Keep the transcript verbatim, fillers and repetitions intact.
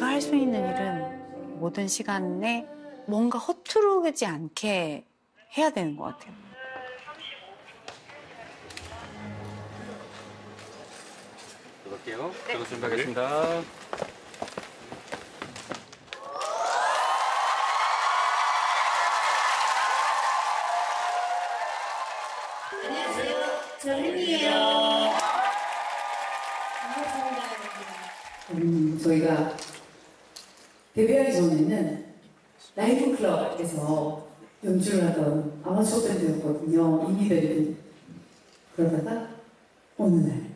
내가 할 수 있는 일은 모든 시간에 뭔가 허투루지 않게 해야 되는 것 같아요. 들어갈게요. 들어 준비하겠습니다. 안녕하세요. 정은이에요. 반갑습니다. 음, 저희가 데뷔하기 전에는 라이브 클럽에서 연주를 하던 아마추어 밴드였거든요. 이미벨 그러다가 어느 날